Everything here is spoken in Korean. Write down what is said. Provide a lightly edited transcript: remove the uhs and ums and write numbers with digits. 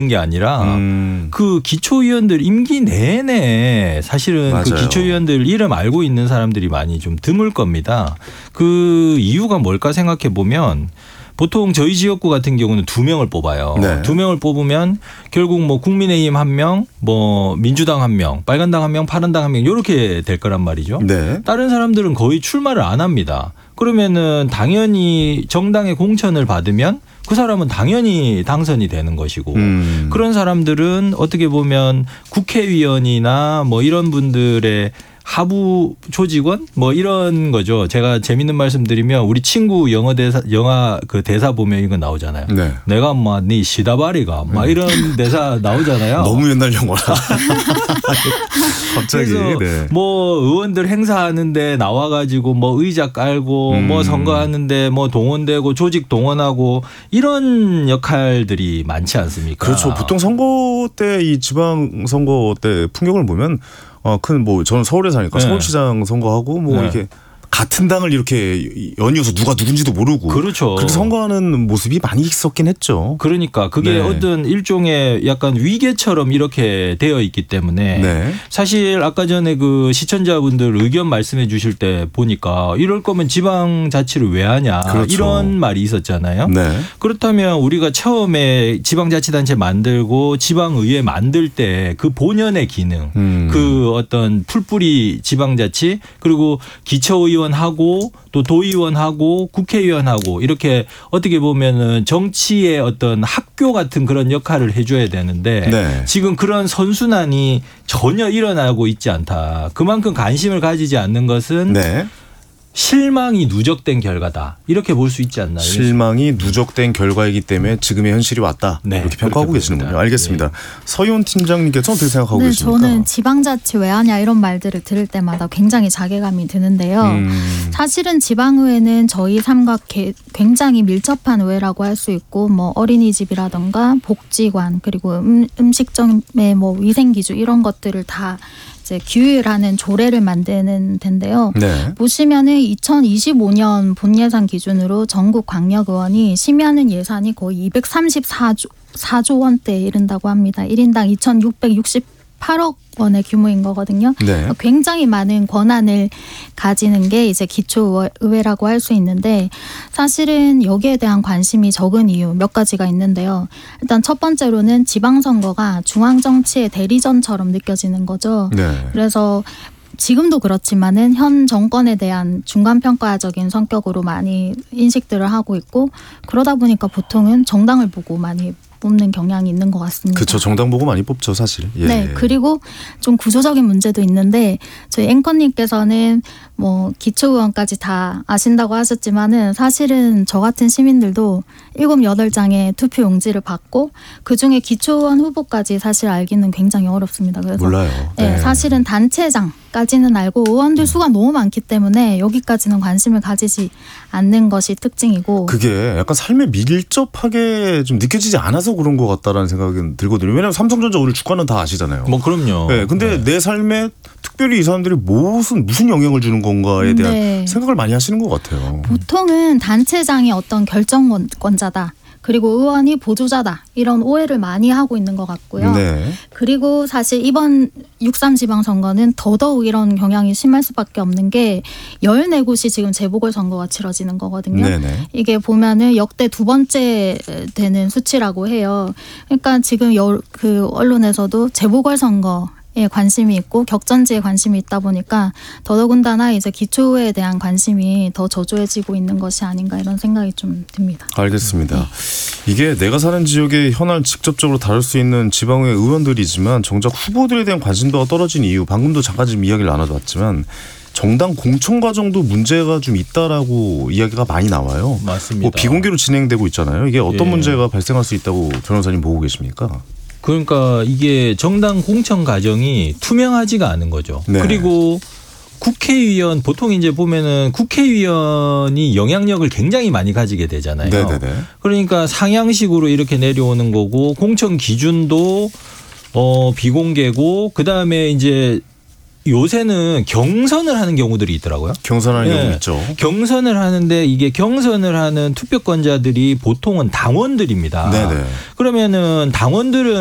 게 아니라 그 기초의원들 임기 내내 사실은 맞아요. 그 기초의원들 이름 알고 있는 사람들이 많이 좀 드물 겁니다. 그 이유가 뭘까 생각해 보면 보통 저희 지역구 같은 경우는 2명을 뽑아요. 네. 2명을 뽑으면 결국 뭐 국민의힘 1명, 뭐 민주당 1명, 빨간당 1명, 파란당 1명 이렇게 될 거란 말이죠. 네. 다른 사람들은 거의 출마를 안 합니다. 그러면은 당연히 정당의 공천을 받으면 그 사람은 당연히 당선이 되는 것이고 그런 사람들은 어떻게 보면 국회의원이나 뭐 이런 분들의 하부 조직원 뭐 이런 거죠. 제가 재밌는 말씀 드리면 우리 친구 영화 그 대사 보면 이거 나오잖아요. 네. 내가 뭐 네 시다바리가 막 이런 대사 나오잖아요. 너무 옛날 영화라. 갑자기. 그래서 네. 뭐 의원들 행사하는데 나와가지고 뭐 의자 깔고 뭐 선거하는데 뭐 동원되고 조직 동원하고 이런 역할들이 많지 않습니까? 그렇죠. 보통 선거 때 이 지방 선거 때 풍경을 보면 큰 뭐 저는 서울에 사니까 네. 서울시장 선거하고 뭐 네. 이렇게 같은 당을 이렇게 연이어서 누가 누군지도 모르고 그렇죠. 그렇게 선거하는 모습이 많이 있었긴 했죠. 그러니까 그게 네. 어떤 일종의 약간 위계처럼 이렇게 되어 있기 때문에 네. 사실 아까 전에 그 시청자분들 의견 말씀해 주실 때 보니까 이럴 거면 지방자치를 왜 하냐 그렇죠. 이런 말이 있었잖아요. 네. 그렇다면 우리가 처음에 지방자치단체 만들고 지방의회 만들 때 그 본연의 기능 그 어떤 풀뿌리 지방자치 그리고 기초의원하고 또 도의원하고 국회의원하고 이렇게 어떻게 보면은 정치의 어떤 학교 같은 그런 역할을 해줘야 되는데 네. 지금 그런 선순환이 전혀 일어나고 있지 않다. 그만큼 관심을 가지지 않는 것은 네. 실망이 누적된 결과다. 이렇게 볼 수 있지 않나요? 실망이 누적된 결과이기 때문에 지금의 현실이 왔다. 네, 이렇게 평가하고 그렇게 계시는군요. 봅니다. 알겠습니다. 네. 서희원 팀장님께서 어떻게 생각하고 네, 계십니까? 저는 지방자치 왜 하냐 이런 말들을 들을 때마다 굉장히 자괴감이 드는데요. 사실은 지방의회는 저희 삶과 굉장히 밀접한 의회라고 할 수 있고 뭐 어린이집이라던가 복지관 그리고 음식점의 뭐 위생기준 이런 것들을 다 이제 규율하는 조례를 만드는 데인데요. 네. 보시면은 2025년 본 예산 기준으로 전국 광역의원이 심의하는 예산이 거의 234조 원대에 이른다고 합니다. 1인당 2,668억 원의 규모인 거거든요. 네. 굉장히 많은 권한을 가지는 게 이제 기초의회라고 할 수 있는데 사실은 여기에 대한 관심이 적은 이유 몇 가지가 있는데요. 일단 첫 번째로는 지방선거가 중앙정치의 대리전처럼 느껴지는 거죠. 네. 그래서 지금도 그렇지만은 현 정권에 대한 중간평가적인 성격으로 많이 인식들을 하고 있고 그러다 보니까 보통은 정당을 보고 많이 뽑는 경향이 있는 것 같습니다. 그렇죠. 정당 보고 많이 뽑죠, 사실. 예. 네, 그리고 좀 구조적인 문제도 있는데 저희 앵커님께서는 뭐 기초의원까지 다 아신다고 하셨지만은 사실은 저 같은 시민들도 7, 8장의 투표 용지를 받고 그중에 기초의원 후보까지 사실 알기는 굉장히 어렵습니다. 그래서 몰라요. 네, 사실은 단체장까지는 알고 의원들 수가 너무 많기 때문에 여기까지는 관심을 가지지 않는 것이 특징이고 그게 약간 삶에 밀접하게 좀 느껴지지 않아서 그런 것 같다라는 생각은 들거든요. 왜냐하면 삼성전자 오늘 주가는 다 아시잖아요. 뭐 그럼요. 네, 근데 네. 내 삶에 특별히 이 사람들이 무슨 영향을 주는 건가에 대한 네. 생각을 많이 하시는 것 같아요. 보통은 단체장이 어떤 결정권자다. 그리고 의원이 보조자다. 이런 오해를 많이 하고 있는 것 같고요. 네. 그리고 사실 이번 6.3 지방선거는 더더욱 이런 경향이 심할 수밖에 없는 게 14곳이 지금 재보궐선거가 치러지는 거거든요. 네네. 이게 보면은 역대 2번째 되는 수치라고 해요. 그러니까 지금 그 언론에서도 재보궐선거 에 관심이 있고 격전지에 관심이 있다 보니까 더더군다나 이제 기초에 대한 관심이 더 저조해지고 있는 것이 아닌가 이런 생각이 좀 듭니다. 알겠습니다. 이게 내가 사는 지역의 현안을 직접적으로 다룰 수 있는 지방의회 의원들이지만 정작 후보들에 대한 관심도가 떨어진 이유 방금도 잠깐 좀 이야기를 나눠봤지만 정당 공천 과정도 문제가 좀 있다라고 이야기가 많이 나와요. 맞습니다. 뭐 비공개로 진행되고 있잖아요. 이게 어떤 예. 문제가 발생할 수 있다고 변호사님 보고 계십니까? 그러니까 이게 정당 공천 과정이 투명하지가 않은 거죠. 네. 그리고 국회의원 보통 이제 보면은 국회의원이 영향력을 굉장히 많이 가지게 되잖아요. 네네네. 그러니까 상향식으로 이렇게 내려오는 거고 공천 기준도 비공개고 그다음에 이제 요새는 경선을 하는 경우들이 있더라고요. 경선하는 경우 있죠. 경선을 하는데 이게 경선을 하는 투표권자들이 보통은 당원들입니다. 네네. 그러면은 당원들은